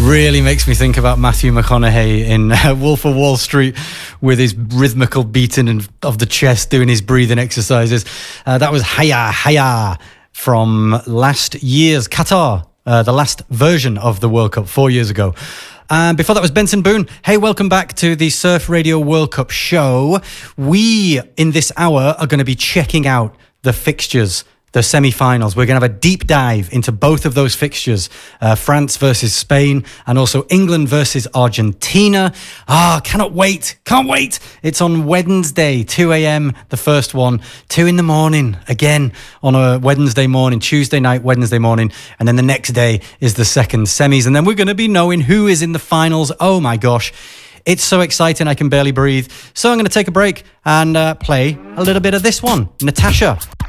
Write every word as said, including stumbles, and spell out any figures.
Really makes me think about Matthew McConaughey in uh, Wolf of Wall Street with his rhythmical beating of the chest, doing his breathing exercises. Uh, that was Haya Haya from last year's Qatar, uh, the last version of the World Cup four years ago. And before that was Benson Boone. Hey, welcome back to the Surf Radio World Cup show. We, in this hour, are going to be checking out the fixtures, the semi-finals. We're going to have a deep dive into both of those fixtures, uh, France versus Spain and also England versus Argentina. Ah, cannot wait. Can't wait. It's on Wednesday, two a.m. the first one, two in the morning again on a Wednesday morning, Tuesday night, Wednesday morning. And then the next day is the second semis. And then we're going to be knowing who is in the finals. Oh my gosh. It's so exciting. I can barely breathe. So I'm going to take a break and uh, play a little bit of this one. Natasha.